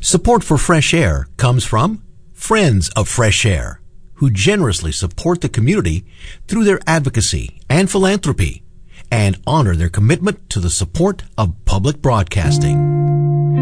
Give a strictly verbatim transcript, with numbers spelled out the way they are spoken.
Support for Fresh Air comes from Friends of Fresh Air, who generously support the community through their advocacy and philanthropy and honor their commitment to the support of public broadcasting.